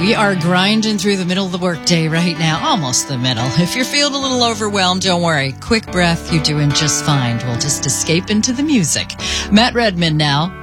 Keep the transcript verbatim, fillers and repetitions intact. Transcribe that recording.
We are grinding through the middle of the workday right now, almost the middle. If you're feeling a little overwhelmed, don't worry. Quick breath, you're doing just fine. We'll just escape into the music. Matt Redman now